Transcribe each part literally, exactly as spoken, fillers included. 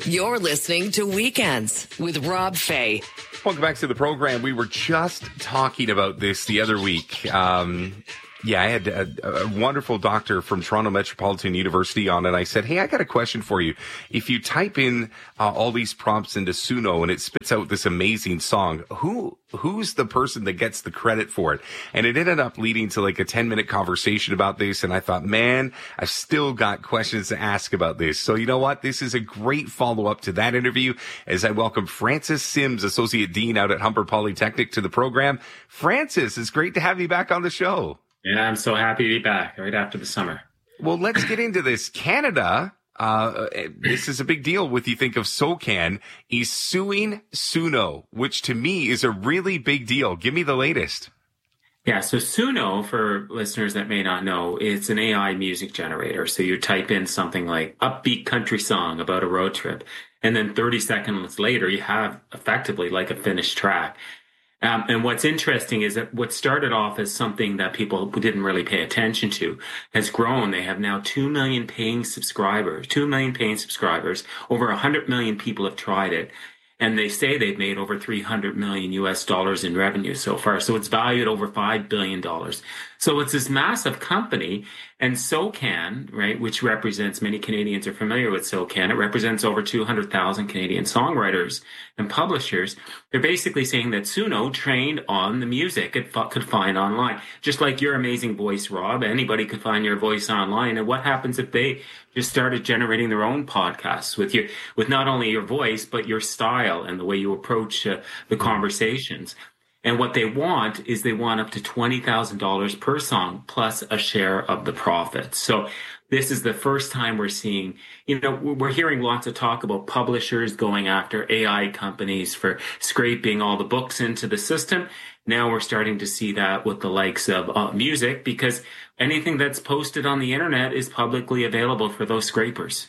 You're listening to Weekends with Rob Fay. Welcome back to the program. We were just talking about this the other week. Um, yeah, I had a, a wonderful doctor from Toronto Metropolitan University on, and I said, hey, I got a question for you. If you type in uh, all these prompts into Suno and it spits out this amazing song, who who's the person that gets the credit for it? And it ended up leading to like a ten-minute conversation about this, and I thought, man, I've still got questions to ask about this. So you know what? This is a great follow-up to that interview as I welcome Francis Sims, Associate Dean out at Humber Polytechnic, to the program. Francis, it's great to have you back on the show. Yeah, I'm so happy to be back right after the summer. Well, let's get into this. Canada, uh, this is a big deal with, you think of SOCAN, is suing Suno, which to me is a really big deal. Give me the latest. Yeah, so Suno, for listeners that may not know, it's an A I music generator. So you type in something like upbeat country song about a road trip, and then thirty seconds later, you have effectively like a finished track. Um, and what's interesting is that what started off as something that people didn't really pay attention to has grown. They have now two million paying subscribers, two million paying subscribers. Over one hundred million people have tried it. And they say they've made over three hundred million U S dollars in revenue so far. So it's valued over five billion dollars. So it's this massive company. And SOCAN, right, which represents, many Canadians are familiar with SOCAN. It represents over two hundred thousand Canadian songwriters and publishers. They're basically saying that Suno trained on the music it f- could find online. Just like your amazing voice, Rob, anybody could find your voice online. And what happens if they just started generating their own podcasts with your, with not only your voice, but your style and the way you approach uh, the conversations? And what they want is they want up to twenty thousand dollars per song plus a share of the profits. So this is the first time we're seeing, you know, we're hearing lots of talk about publishers going after A I companies for scraping all the books into the system. Now we're starting to see that with the likes of uh, music, because anything that's posted on the internet is publicly available for those scrapers.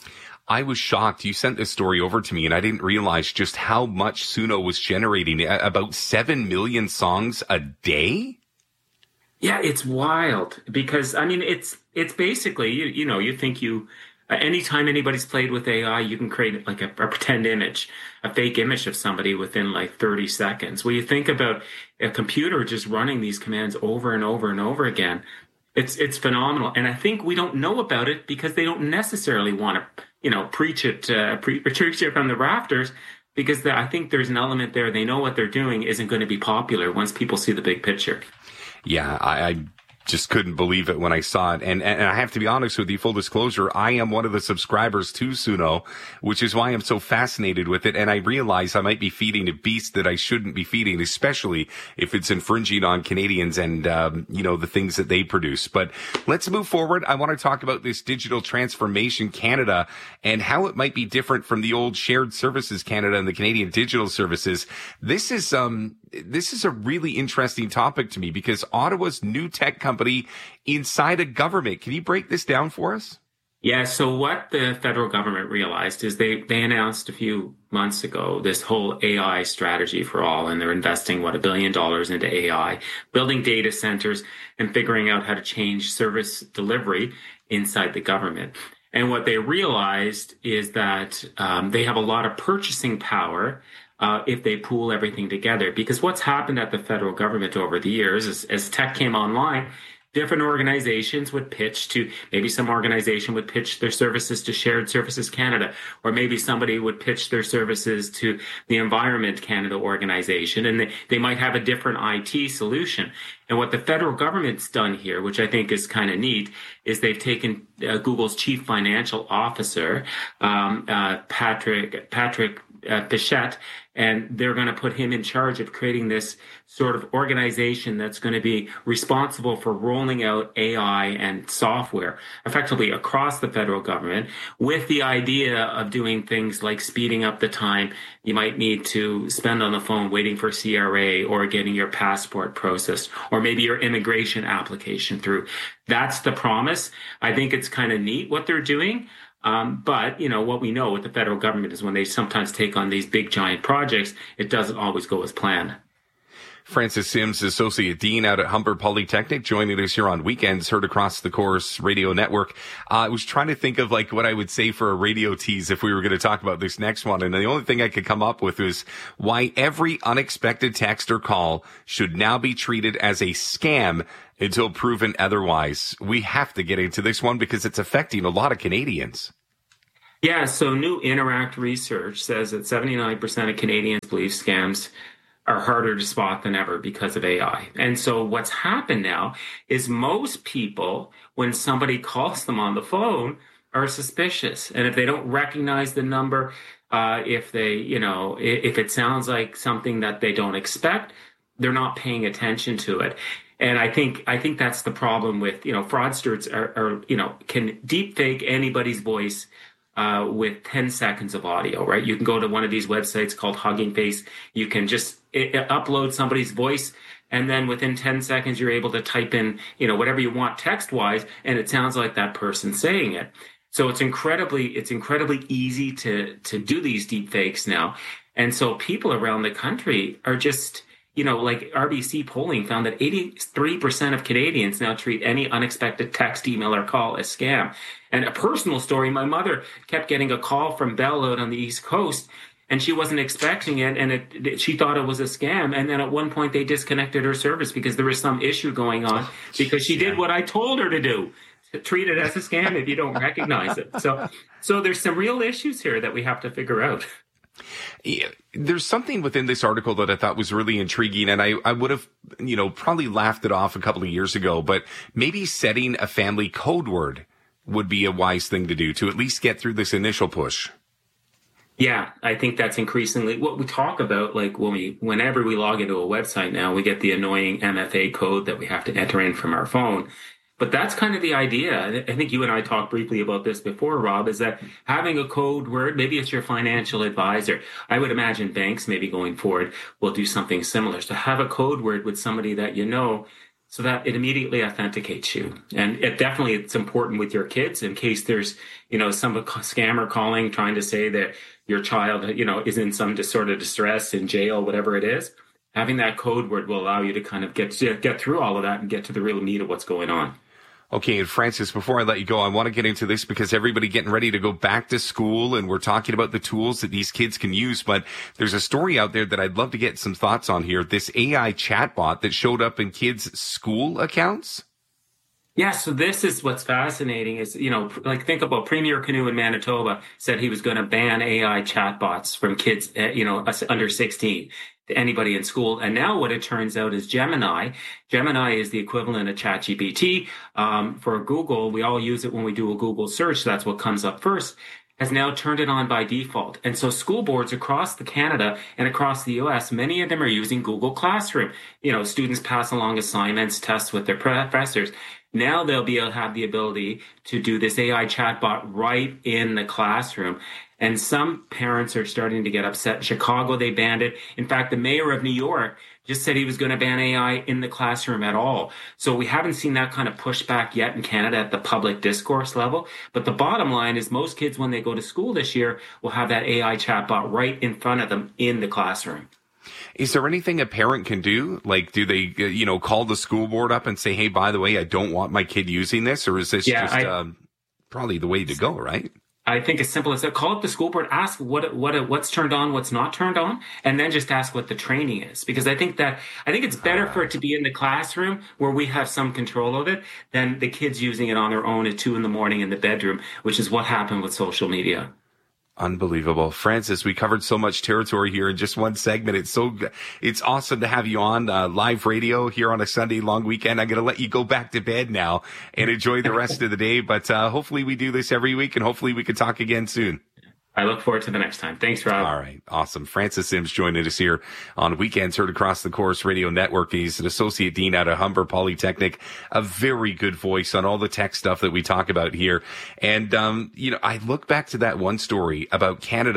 I was shocked. You sent this story over to me, and I didn't realize just how much Suno was generating. About seven million songs a day? Yeah, it's wild because, I mean, it's it's basically, you, you know, you think you, uh, anytime anybody's played with A I, you can create like a, a pretend image, a fake image of somebody within like thirty seconds. Well, you think about a computer just running these commands over and over and over again. It's it's phenomenal. And I think we don't know about it because they don't necessarily want to, you know, preach it, uh, pre- preach it from the rafters, because the, I think there's an element there. They know what they're doing isn't going to be popular once people see the big picture. Yeah, I, I just couldn't believe it when I saw it. And, and I have to be honest with you, full disclosure, I am one of the subscribers to Suno, which is why I'm so fascinated with it. And I realize I might be feeding a beast that I shouldn't be feeding, especially if it's infringing on Canadians and, um, you know, the things that they produce. But let's move forward. I want to talk about this Digital Transformation Canada and how it might be different from the old Shared Services Canada and the Canadian Digital Services. This is, um, this is a really interesting topic to me because Ottawa's new tech company inside a government. Can you break this down for us? Yeah, so what the federal government realized is they, they announced a few months ago this whole A I strategy for all, and they're investing, what, a billion dollars into A I, building data centers and figuring out how to change service delivery inside the government. And what they realized is that um, they have a lot of purchasing power Uh, if they pool everything together. Because what's happened at the federal government over the years is, as tech came online, different organizations would pitch to, maybe some organization would pitch their services to Shared Services Canada, or maybe somebody would pitch their services to the Environment Canada organization, and they, they might have a different I T solution. And what the federal government's done here, which I think is kind of neat, is they've taken uh, Google's chief financial officer, um, uh, Patrick, Patrick uh, Pichette, and they're going to put him in charge of creating this sort of organization that's going to be responsible for rolling out A I and software effectively across the federal government, with the idea of doing things like speeding up the time you might need to spend on the phone waiting for C R A or getting your passport processed, or maybe your immigration application through. That's the promise. I think it's kind of neat what they're doing. Um, but, you know, what we know with the federal government is when they sometimes take on these big giant projects, it doesn't always go as planned. Francis Sims, Associate Dean out at Humber Polytechnic, joining us here on Weekends, heard across the Chorus Radio Network. Uh, I was trying to think of like what I would say for a radio tease if we were going to talk about this next one. And the only thing I could come up with was why every unexpected text or call should now be treated as a scam until proven otherwise. We have to get into this one because it's affecting a lot of Canadians. Yeah, so new Interact research says that seventy-nine percent of Canadians believe scams are harder to spot than ever because of A I. And so what's happened now is most people, when somebody calls them on the phone, are suspicious. And if they don't recognize the number, uh, if they, you know, if it sounds like something that they don't expect, they're not paying attention to it. And I think I think that's the problem with, you know, fraudsters are, are you know, can deep fake anybody's voice Uh, with ten seconds of audio, right? You can go to one of these websites called Hugging Face. You can just it, it upload somebody's voice, and then within ten seconds, you're able to type in, you know, whatever you want text-wise, and it sounds like that person saying it. So it's incredibly, it's incredibly easy to to do these deep fakes now. And so people around the country are just, you know, like R B C polling found that eighty-three percent of Canadians now treat any unexpected text, email, or call as scam. And a personal story, my mother kept getting a call from Bell out on the East Coast, and she wasn't expecting it, and it, it, she thought it was a scam. And then at one point, they disconnected her service because there was some issue going on because she did what I told her to do, to treat it as a scam if you don't recognize it. So, so there's some real issues here that we have to figure out. Yeah, there's something within this article that I thought was really intriguing, and I, I would have, you know, probably laughed it off a couple of years ago, but maybe setting a family code word would be a wise thing to do to at least get through this initial push. Yeah, I think that's increasingly what we talk about. Like when we, whenever we log into a website now, we get the annoying M F A code that we have to enter in from our phone. But that's kind of the idea. I think you and I talked briefly about this before, Rob, is that having a code word, maybe it's your financial advisor. I would imagine banks maybe going forward will do something similar. So have a code word with somebody that you know so that it immediately authenticates you. And it definitely, it's important with your kids in case there's, you know, some scammer calling trying to say that your child, you know, is in some sort of distress, in jail, whatever it is. Having that code word will allow you to kind of get get through all of that and get to the real meat of what's going on. Okay, and Francis, before I let you go, I want to get into this because everybody getting ready to go back to school, and we're talking about the tools that these kids can use, but there's a story out there that I'd love to get some thoughts on here. This A I chatbot that showed up in kids' school accounts? Yeah, so this is what's fascinating is, you know, like think about Premier Canoe in Manitoba said he was going to ban A I chatbots from kids, uh, you know, under sixteen. To anybody in school. And now what it turns out is Gemini. Gemini is the equivalent of ChatGPT. Um, for Google, we all use it when we do a Google search. That's what comes up first. Has now turned it on by default. And so school boards across the Canada and across the U S, many of them are using Google Classroom. You know, students pass along assignments, tests with their professors. Now they'll be able to have the ability to do this A I chatbot right in the classroom. And some parents are starting to get upset. In Chicago, they banned it. In fact, the mayor of New York just said he was going to ban A I in the classroom at all. So we haven't seen that kind of pushback yet in Canada at the public discourse level. But the bottom line is most kids, when they go to school this year, will have that A I chatbot right in front of them in the classroom. Is there anything a parent can do? Like, do they, you know, call the school board up and say, hey, by the way, I don't want my kid using this? Or is this yeah, just I, um, probably the way to go, right? I think as simple as that. Call up the school board, ask what what what's turned on, what's not turned on, and then just ask what the training is. Because I think that I think it's better uh, for it to be in the classroom where we have some control of it than the kids using it on their own at two in the morning in the bedroom, which is what happened with social media. Unbelievable. Francis, we covered so much territory here in just one segment. It's so, it's awesome to have you on uh, live radio here on a Sunday long weekend. I'm going to let you go back to bed now and enjoy the rest of the day. But uh, hopefully we do this every week, and hopefully we can talk again soon. I look forward to the next time. Thanks, Rob. All right. Awesome. Francis Sims joining us here on Weekends, heard across the Chorus Radio Network. He's an associate dean out of Humber Polytechnic, a very good voice on all the tech stuff that we talk about here. And, um, you know, I look back to that one story about Canada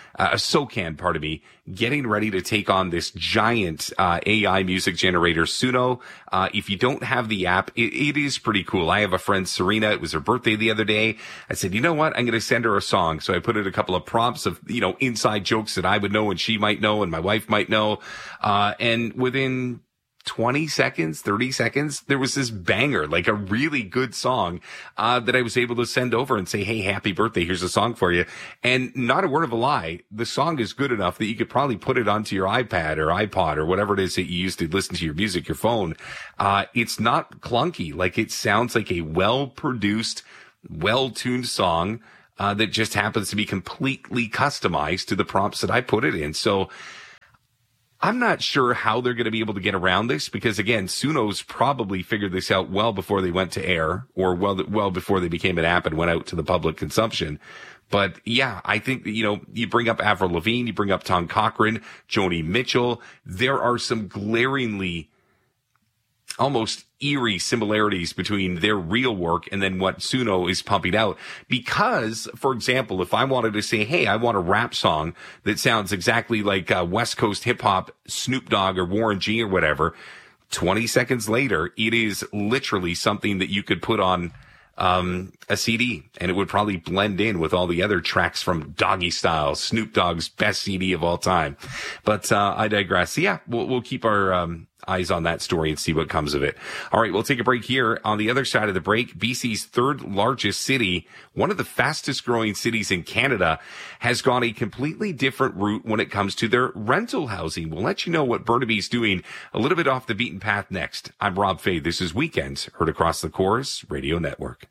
uh, SOCAN, pardon me, getting ready to take on this giant uh, A I music generator, Suno. Uh, if you don't have the app, it, it is pretty cool. I have a friend, Serena. It was her birthday the other day. I said, you know what? I'm going to send her a song. So I put in a couple of prompts of, you know, inside jokes that I would know and she might know and my wife might know. Uh, and within twenty seconds, thirty seconds, there was this banger, like a really good song, uh, that I was able to send over and say, hey, happy birthday. Here's a song for you. And not a word of a lie. The song is good enough that you could probably put it onto your iPad or iPod or whatever it is that you use to listen to your music, your phone. Uh, it's not clunky. Like it sounds like a well-produced, well-tuned song, uh, that just happens to be completely customized to the prompts that I put it in. So, I'm not sure how they're going to be able to get around this because, again, Suno's probably figured this out well before they went to air or well well before they became an app and went out to the public consumption. But, yeah, I think, you know, you bring up Avril Lavigne, you bring up Tom Cochrane, Joni Mitchell. There are some glaringly almost eerie similarities between their real work and then what Suno is pumping out. Because, for example, if I wanted to say, hey, I want a rap song that sounds exactly like uh, West Coast hip hop, Snoop Dogg or Warren G or whatever, twenty seconds later, it is literally something that you could put on um a C D and it would probably blend in with all the other tracks from Doggy Style, Snoop Dogg's best C D of all time. But uh I digress. So yeah, we'll, we'll keep our um eyes on that story and see what comes of it. All right, we'll take a break here. On the other side of the break, B C's third largest city, one of the fastest growing cities in Canada, has gone a completely different route when it comes to their rental housing. We'll let you know what Burnaby's doing a little bit off the beaten path next. I'm Rob Fay. This is Weekends, heard across the Chorus Radio Network.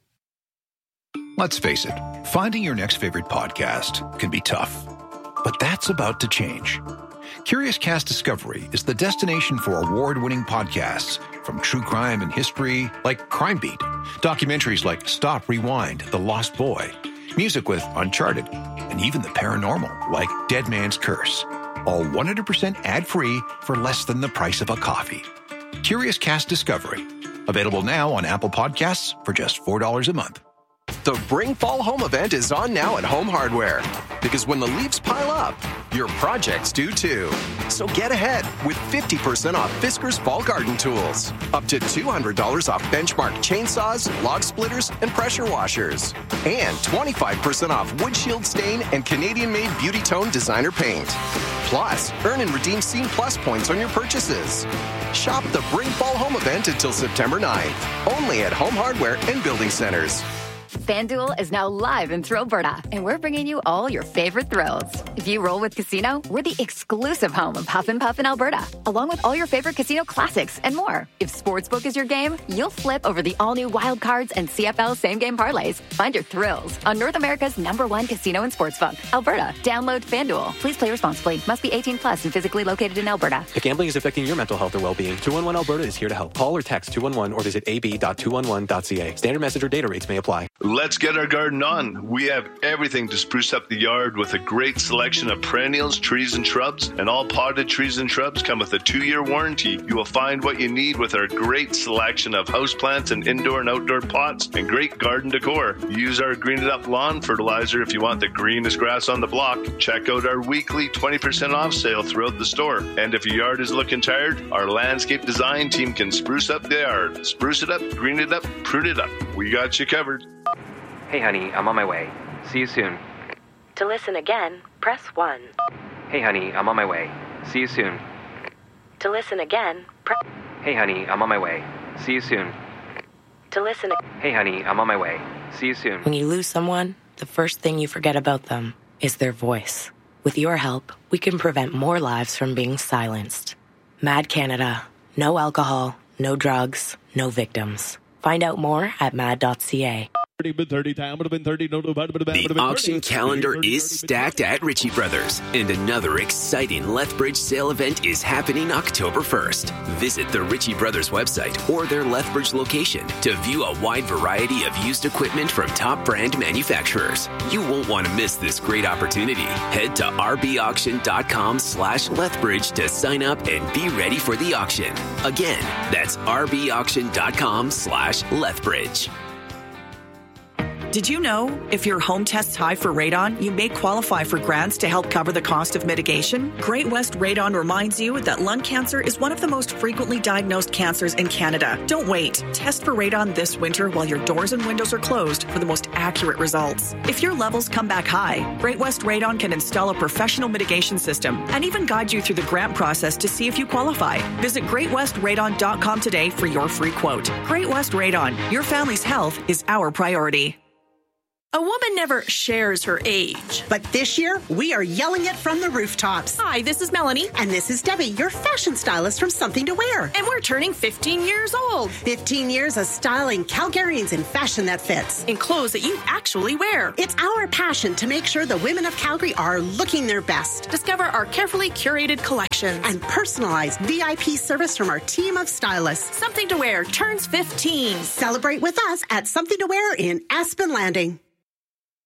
Let's face it, finding your next favorite podcast can be tough, but that's about to change. Curious Cast Discovery is the destination for award-winning podcasts, from true crime and history like Crime Beat, documentaries like Stop, Rewind, The Lost Boy, music with Uncharted, and even the paranormal like Dead Man's Curse, all one hundred percent ad-free for less than the price of a coffee. Curious Cast Discovery, available now on Apple Podcasts for just four dollars a month. The Bring Fall Home event is on now at Home Hardware. Because when the leaves pile up, your projects do too. So get ahead with fifty percent off Fiskars Fall Garden Tools. Up to two hundred dollars off Benchmark chainsaws, log splitters, and pressure washers. And twenty-five percent off Wood Shield Stain and Canadian-made Beauty Tone designer paint. Plus, earn and redeem Scene Plus points on your purchases. Shop the Bring Fall Home event until September ninth. Only at Home Hardware and Building Centers. FanDuel is now live in Thrillberta, and we're bringing you all your favorite thrills. If you roll with Casino, we're the exclusive home of Huff and Puff in Alberta, along with all your favorite casino classics and more. If Sportsbook is your game, you'll flip over the all-new Wild Cards and C F L same-game parlays. Find your thrills on North America's number one casino and sportsbook, Alberta. Download FanDuel. Please play responsibly. Must be eighteen plus and physically located in Alberta. If gambling is affecting your mental health or well-being, two one one Alberta is here to help. Call or text two one one or visit a b dot two one one dot c a. Standard message or data rates may apply. Let's get our garden on. We have everything to spruce up the yard with a great selection of perennials, trees, and shrubs. And all potted trees and shrubs come with a two-year warranty. You will find what you need with our great selection of houseplants and indoor and outdoor pots and great garden decor. Use our Green It Up lawn fertilizer if you want the greenest grass on the block. Check out our weekly twenty percent off sale throughout the store. And if your yard is looking tired, our landscape design team can spruce up the yard. Spruce it up, green it up, prune it up. We got you covered. Hey, honey, I'm on my way. See you soon. To listen again, press one. Hey, honey, I'm on my way. See you soon. To listen again, press... Hey, honey, I'm on my way. See you soon. To listen... Hey, honey, I'm on my way. See you soon. When you lose someone, the first thing you forget about them is their voice. With your help, we can prevent more lives from being silenced. Mad Canada. No alcohol, no drugs, no victims. Find out more at mad dot c a. The auction calendar is stacked at Ritchie Brothers, and another exciting Lethbridge sale event is happening October first. Visit the Ritchie Brothers website or their Lethbridge location to view a wide variety of used equipment from top brand manufacturers. You won't want to miss this great opportunity. Head to rbauction.com slash Lethbridge to sign up and be ready for the auction. Again, that's rbauction.com slash Lethbridge. Did you know if your home tests high for radon, you may qualify for grants to help cover the cost of mitigation? Great West Radon reminds you that lung cancer is one of the most frequently diagnosed cancers in Canada. Don't wait. Test for radon this winter while your doors and windows are closed for the most accurate results. If your levels come back high, Great West Radon can install a professional mitigation system and even guide you through the grant process to see if you qualify. Visit great west radon dot com today for your free quote. Great West Radon, your family's health is our priority. A woman never shares her age. But this year, we are yelling it from the rooftops. Hi, this is Melanie. And this is Debbie, your fashion stylist from Something to Wear. And we're turning fifteen years old. fifteen years of styling Calgarians in fashion that fits. In clothes that you actually wear. It's our passion to make sure the women of Calgary are looking their best. Discover our carefully curated collections. And personalized V I P service from our team of stylists. Something to Wear turns fifteen. Celebrate with us at Something to Wear in Aspen Landing.